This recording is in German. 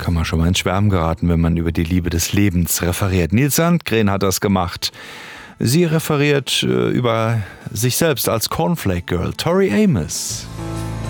kann man schon mal ins Schwärmen geraten, wenn man über die Liebe des Lebens referiert. Nils Sandgren hat das gemacht. Sie referiert über sich selbst als Cornflake Girl, Tori Amos.